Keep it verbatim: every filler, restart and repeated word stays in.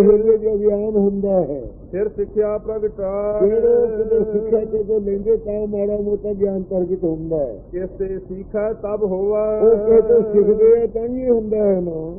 ਇਹੋ ਜਿਹਾ ਗਿਆਨ ਹੁੰਦਾ ਹੈ। ਫਿਰ ਸਿੱਖਿਆ ਪ੍ਰਗਟਾਏ, ਜਿਹੜੇ ਕਿਤੇ ਸਿੱਖਿਆ ਜਦੋਂ ਲੈਂਦੇ ਤਾਂ ਮਾੜਾ ਮੋਟਾ ਗਿਆਨ ਪ੍ਰਗਟ ਹੁੰਦਾ ਹੈ। ਕਿਸ ਤੇ ਸਿੱਖਾ ਤਬ ਹੋਵਾ, ਉਹ ਕਿਤੇ ਸਿੱਖਦੇ ਆ ਤਾਂ ਹੀ ਹੁੰਦਾ ਹੈ ਨਾ।